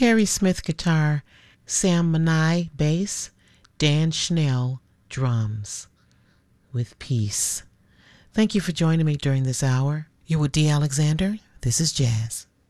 Perry Smith guitar, Sam Manai bass, Dan Schnell drums. With peace. Thank you for joining me during this hour. You're with D. Alexander. This is Jazz.